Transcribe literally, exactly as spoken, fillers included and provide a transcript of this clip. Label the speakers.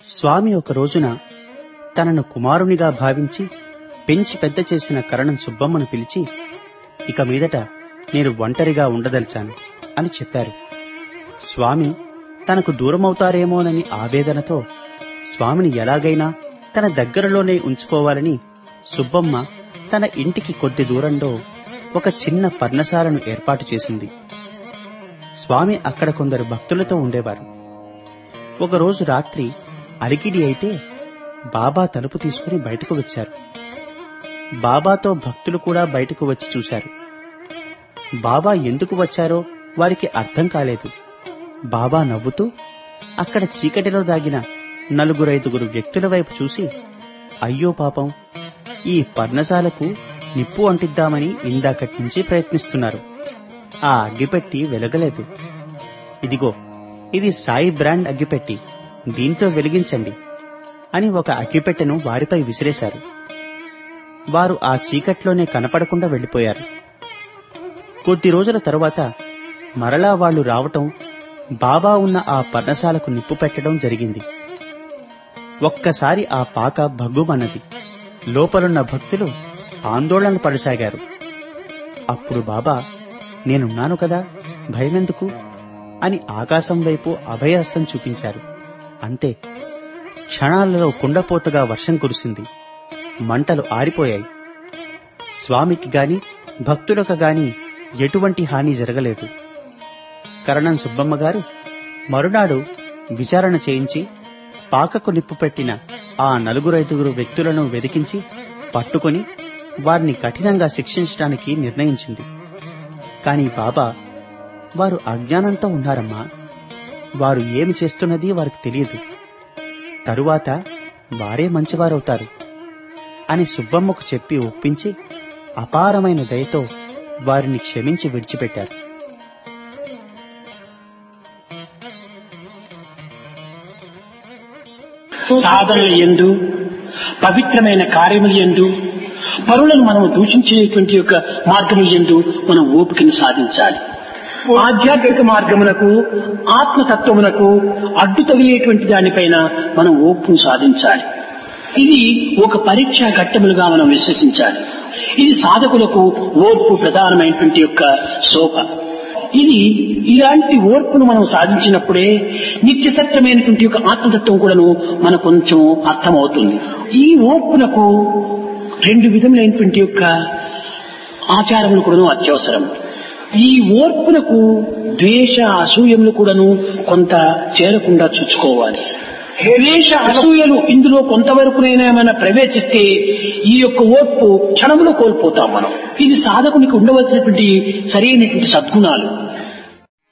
Speaker 1: స్వామి ఒక రోజున తనను కుమారునిగా భావించి పెంచి పెద్ద చేసిన కరణం సుబ్బమ్మను పిలిచి, ఇక మీదట నేను ఒంటరిగా ఉండదలిచాను అని చెప్పారు. స్వామి తనకు దూరమవుతారేమోనని ఆవేదనతో స్వామిని ఎలాగైనా తన దగ్గరలోనే ఉంచుకోవాలని సుబ్బమ్మ తన ఇంటికి కొద్ది దూరంలో ఒక చిన్న పర్ణశాలను ఏర్పాటు చేసింది. స్వామి అక్కడ కొందరు భక్తులతో ఉండేవారు. ఒకరోజు రాత్రి అలికిడి అయితే బాబా తలుపు తీసుకుని బయటకు వచ్చారు. బాబాతో భక్తులు కూడా బయటకు వచ్చి చూశారు. బాబా ఎందుకు వచ్చారో వారికి అర్థం కాలేదు. బాబా నవ్వుతూ అక్కడ చీకటిలో దాగిన నలుగురైదుగురు వ్యక్తుల వైపు చూసి, అయ్యో పాపం, ఈ పర్ణశాలకు నిప్పు అంటిద్దామని ఇందాకటి నుంచి ప్రయత్నిస్తున్నారు. ఆ అగ్గిపెట్టి వెలగలేదు. ఇదిగో, ఇది సాయి బ్రాండ్ అగ్గిపెట్టి, దీంతో వెలిగించండి అని ఒక అగ్గిపెట్టెను వారిపై విసిరేశారు. వారు ఆ చీకట్లోనే కనపడకుండా వెళ్లిపోయారు. కొద్ది రోజుల తరువాత మరలా వాళ్లు రావటం, బాబా ఉన్న ఆ పర్ణశాలకు నిప్పు పెట్టడం జరిగింది. ఒక్కసారి ఆ పాక భగ్గుమన్నది. లోపలున్న భక్తులు ఆందోళన పడసాగారు. అప్పుడు బాబా, నేనున్నాను కదా, భయమెందుకు అని ఆకాశం వైపు అభయహస్తం చూపించారు. అంతే, క్షణాలలో కుండపోతగా వర్షం కురిసింది. మంటలు ఆరిపోయాయి. స్వామికి గాని భక్తులకు గాని ఎటువంటి హాని జరగలేదు. కరణం సుబ్బమ్మ గారు మరునాడు విచారణ చేయించి పాకకు నిప్పు పెట్టిన ఆ నలుగురైదుగురు వ్యక్తులను వెదికించి పట్టుకొని వారిని కఠినంగా శిక్షించడానికి నిర్ణయించింది. కాని బాబా, వారు అజ్ఞానంతో ఉన్నారమ్మా, వారు ఏమి చేస్తున్నది వారికి తెలియదు, తరువాత వారే మంచివారవుతారు అని సుబ్బమ్మకు చెప్పి ఒప్పించి అపారమైన దయతో వారిని క్షమించి విడిచిపెట్టారు.
Speaker 2: సాధనల యందు, పవిత్రమైన కార్యముల యందు, పరులను మనం దూషించేటువంటి యొక్క మార్గముల యందు మనం ఓపికను సాధించాలి. ఆధ్యాత్మిక మార్గమునకు, ఆత్మతత్వమునకు అడ్డు తగిలేటువంటి దానిపైన మనం ఓపును సాధించాలి. ఇది ఒక పరీక్షా ఘట్టములుగా మనం విశ్వసించాలి. ఇది సాధకులకు ఓర్పు ప్రధానమైనటువంటి యొక్క శోభ. ఇది ఇలాంటి ఓర్పును మనం సాధించినప్పుడే నిత్య సత్యమైనటువంటి యొక్క ఆత్మతత్వం కూడాను మనకు కొంచెం అర్థమవుతుంది. ఈ ఓర్పునకు రెండు విధములైనటువంటి యొక్క ఆచారములు కూడాను అత్యవసరం. ఈ ఓర్పునకు ద్వేష అసూయములు కూడాను కొంత చేరకుండా చూసుకోవాలి. ద్వేష అసూయలు ఇందులో కొంతవరకునైనా ఏమైనా ప్రవేశిస్తే ఈ యొక్క ఓర్పు క్షణంలో కోల్పోతాం మనం. ఇది సాధకునికి ఉండవలసినటువంటి సరైనటువంటి సద్గుణాలు.